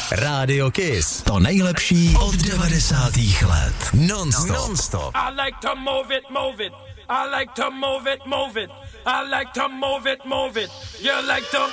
Rádio Kiss. To nejlepší od 90. let. Non-stop. I like to move it, move it. I like to move it, move it. I like to move it, move it. You like to